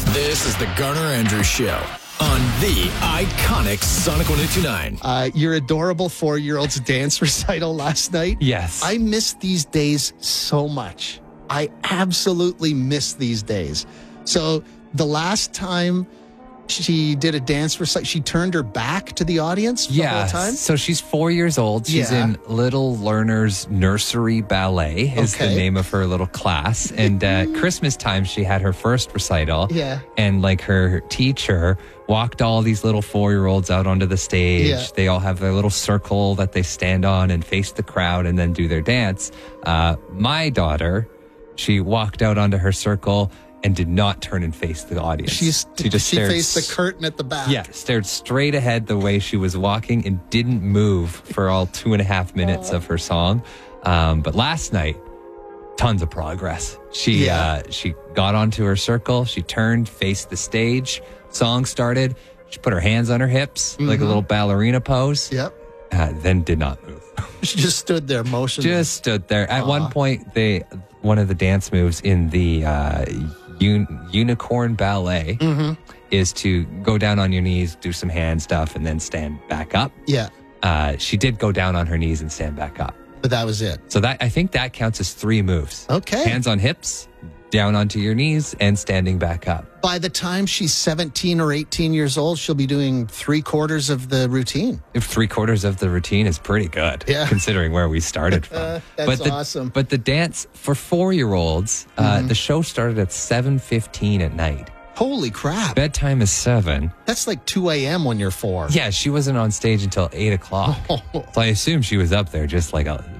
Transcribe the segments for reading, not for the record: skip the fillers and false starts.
This is the Garner Andrews Show on the iconic Sonic 102.9. Your adorable 4-year-old's dance recital last night. Yes. I miss these days so much. I absolutely miss these days. So the last time she did a dance recital, she turned her back to the audience the whole time? So she's 4 years old. She's in Little Learner's Nursery Ballet is the name of her little class. And Christmas time, she had her first recital. Yeah. And like her teacher walked all these little 4-year-olds out onto the stage. Yeah. They all have their little circle that they stand on and face the crowd and then do their dance. My daughter, she walked out onto her circle and did not turn and face the audience. She faced the curtain at the back. Yeah, stared straight ahead the way she was walking and didn't move for all 2.5 minutes of her song. But last night, tons of progress. She got onto her circle. She turned, faced the stage. Song started. She put her hands on her hips like a little ballerina pose. Yep. Then did not move. She just stood there motionless. Just stood there. At one point, one of the dance moves in the unicorn ballet is to go down on your knees, do some hand stuff, and then stand back up. Yeah. She did go down on her knees and stand back up. But that was it. So I think that counts as 3 moves. Okay. Hands on hips, down onto your knees, and standing back up. By the time she's 17 or 18 years old, she'll be doing 3/4 of the routine. If 3/4 of the routine is pretty good, considering where we started from. That's awesome. But the dance for 4-year-olds, the show started at 7:15 at night. Holy crap. Bedtime is 7. That's like 2 a.m. when you're 4. Yeah, she wasn't on stage until 8 o'clock. So I assume she was up there just like a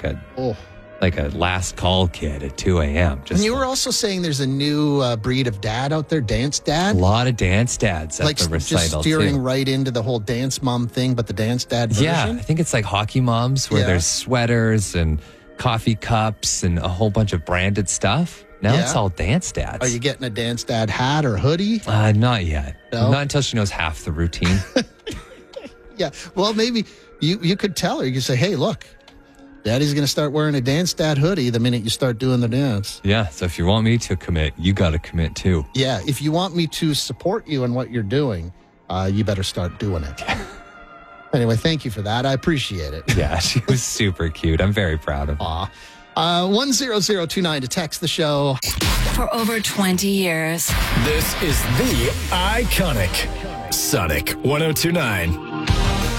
last call kid at 2 a.m. And you were also saying there's a new breed of dad out there, dance dad. A lot of dance dads at like the recital, just steering too. right into the whole dance mom thing, but the dance dad version. Yeah, I think it's like hockey moms where there's sweaters and coffee cups and a whole bunch of branded stuff. Now it's all dance dads. Are you getting a dance dad hat or hoodie? Not yet. No? Not until she knows half the routine. Yeah. Well, maybe you could tell her. You could say, hey, look, Daddy's going to start wearing a dance dad hoodie the minute you start doing the dance. Yeah. So if you want me to commit, you got to commit too. Yeah. If you want me to support you in what you're doing, you better start doing it. Anyway, thank you for that. I appreciate it. Yeah. She was super cute. I'm very proud of her. 10029 to text the show. For over 20 years. This is the iconic Sonic 102.9.